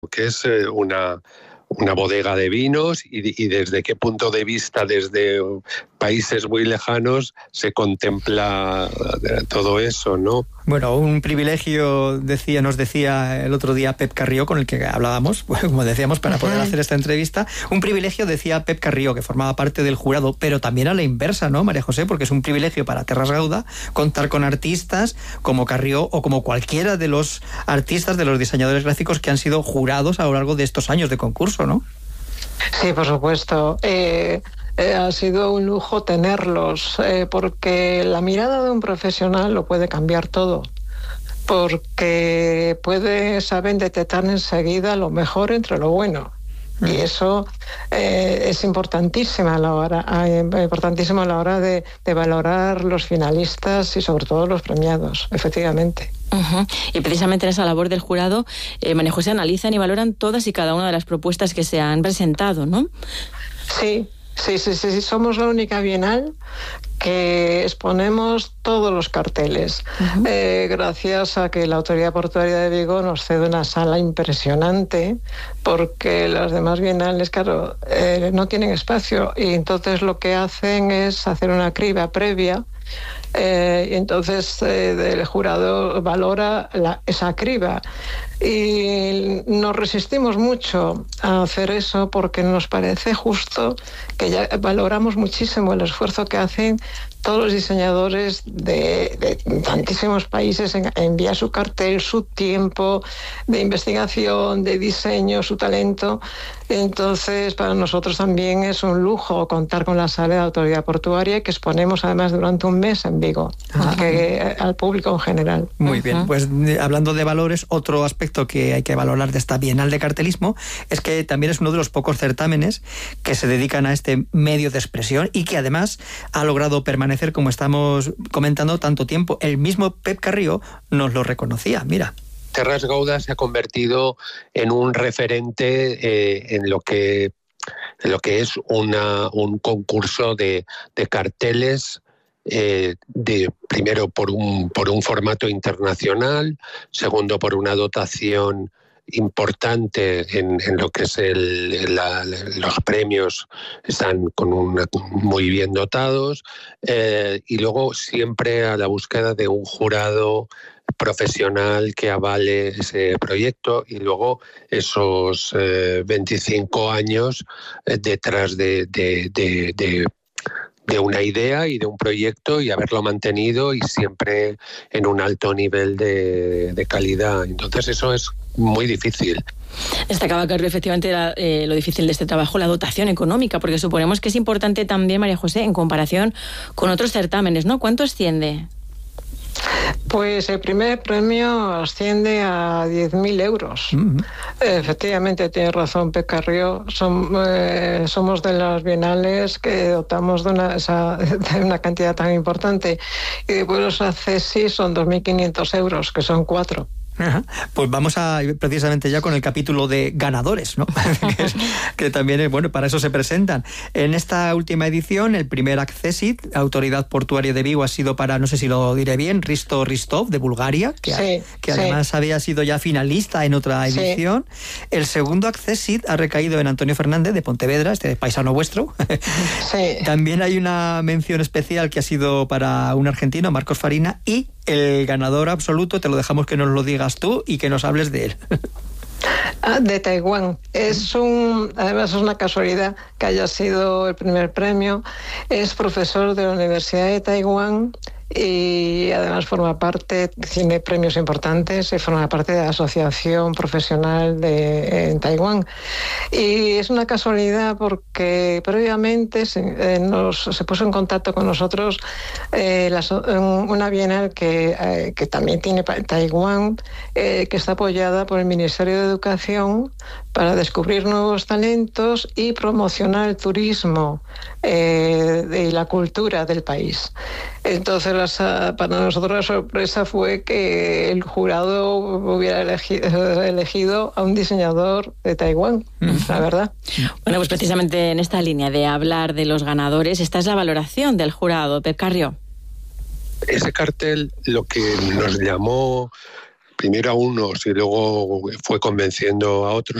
que es una bodega de vinos y desde qué punto de vista, desde países muy lejanos, se contempla todo eso, ¿no? Bueno, un privilegio, nos decía el otro día Pep Carrió, con el que hablábamos, como decíamos, para poder hacer esta entrevista. Un privilegio, decía Pep Carrió, que formaba parte del jurado, pero también a la inversa, ¿no, María José? Porque es un privilegio para Terras Gauda contar con artistas como Carrió o como cualquiera de los artistas, de los diseñadores gráficos que han sido jurados a lo largo de estos años de concurso, ¿no? Sí, por supuesto. Ha sido un lujo tenerlos, porque la mirada de un profesional lo puede cambiar todo, porque saben detectar enseguida lo mejor entre lo bueno. Y eso es importantísimo a la hora de valorar los finalistas y sobre todo los premiados, efectivamente. Uh-huh. Y precisamente en esa labor del jurado, María José, analizan y valoran todas y cada una de las propuestas que se han presentado, ¿no? Sí. Somos la única bienal que exponemos todos los carteles, gracias a que la Autoridad Portuaria de Vigo nos cede una sala impresionante, porque las demás bienales, claro, no tienen espacio, y entonces lo que hacen es hacer una criba previa, y entonces el jurado valora esa criba. Y nos resistimos mucho a hacer eso porque nos parece justo, que ya valoramos muchísimo el esfuerzo que hacen todos los diseñadores de tantísimos países en enviar su cartel, su tiempo de investigación, de diseño, su talento. Entonces, para nosotros también es un lujo contar con la sala de Autoridad Portuaria, que exponemos además durante un mes en Vigo, al público en general. Muy bien, pues hablando de valores, otro aspecto que hay que valorar de esta Bienal de Cartelismo es que también es uno de los pocos certámenes que se dedican a este medio de expresión y que además ha logrado permanecer, como estamos comentando, tanto tiempo. El mismo Pep Carrió nos lo reconocía, mira. Terras Gauda se ha convertido en un referente en lo que es un concurso de carteles, primero por un formato internacional, segundo por una dotación importante en lo que es los premios, están muy bien dotados, y luego siempre a la búsqueda de un jurado profesional que avale ese proyecto, y luego esos 25 años detrás de una idea y de un proyecto, y haberlo mantenido y siempre en un alto nivel de calidad. Entonces eso es muy difícil. Destacaba Carrió efectivamente lo difícil de este trabajo, la dotación económica, porque suponemos que es importante también, María José, en comparación con otros certámenes, ¿no? ¿Cuánto asciende? Pues el primer premio asciende a 10.000 euros. Efectivamente, tiene razón Pep Carrió. Somos de las bienales que dotamos de una cantidad tan importante. Y después los accesis son 2.500 euros, que son 4. Ajá. Pues vamos a ir precisamente ya con el capítulo de ganadores, ¿no? que también es bueno, para eso se presentan. En esta última edición, el primer Accessit, Autoridad Portuaria de Vigo, ha sido para, no sé si lo diré bien, Risto Ristov, de Bulgaria, que además había sido ya finalista en otra edición. Sí. El segundo Accessit ha recaído en Antonio Fernández, de Pontevedra, este paisano vuestro. Sí. También hay una mención especial que ha sido para un argentino, Marcos Farina, y el ganador absoluto, te lo dejamos que nos lo digas tú y que nos hables de él. De Taiwán. Además es una casualidad que haya sido el primer premio. Es profesor de la Universidad de Taiwán y además tiene premios importantes y forma parte de la Asociación Profesional en Taiwán. Y es una casualidad porque previamente se puso en contacto con nosotros una bienal que también tiene Taiwán, que está apoyada por el Ministerio de Educación para descubrir nuevos talentos y promocionar el turismo y la cultura del país. Entonces, para nosotros la sorpresa fue que el jurado hubiera elegido a un diseñador de Taiwán, la verdad. Bueno, pues precisamente en esta línea de hablar de los ganadores, esta es la valoración del jurado, Pep Carrió. Ese cartel, lo que nos llamó primero a unos y luego fue convenciendo a otros.